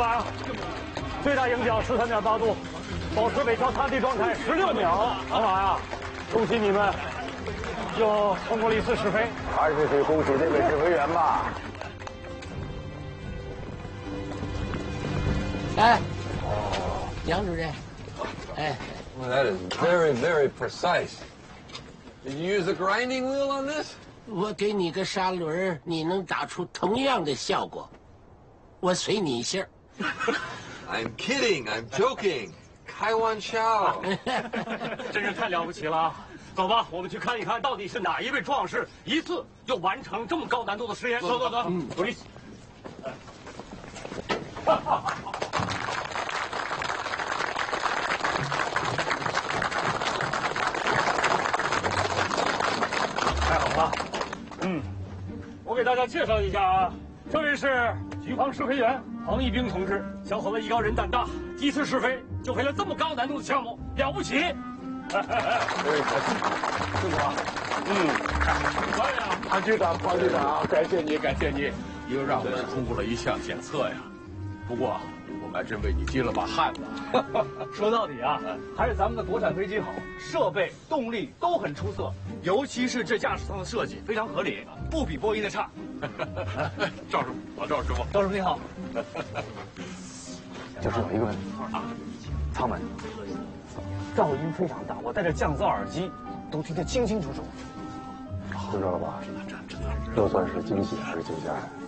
马，最大迎角13.8度，保持尾桥踏地状态16秒。好马呀，恭喜你们又通过了一次试飞。 还是去恭喜这位指挥员吧。 哎，杨主任，哎。 Well, that is very, very precise. Did you use a grinding wheel on this? 我给你个砂轮，你能打出同样的效果，我随你姓。 I'm kidding. I'm joking. 开玩笑。 真是太了不起了！走吧，我们去看一看，到底是哪一位壮士一次就完成这么高难度的实验。走。鼓励。太好了，我给大家介绍一下啊，这位是局方试飞员彭一兵同志，小伙子艺高人胆大，第一次试飞就飞了这么高难度的项目，了不起！辛苦啊！ 潘局长，感谢你， 又让我们通过了一项检测呀。不过我们还真为你接了把汗呢。 说到底啊，还是咱们的国产飞机好，设备、动力都很出色，尤其是这驾驶舱的设计非常合理，不比波音的差。 赵师傅，赵师傅， 赵师傅你好。 就是有一个问题啊，舱门噪音非常大，我戴着降噪耳机都听得清清楚楚。 知道了吧？又算是惊喜还是惊吓？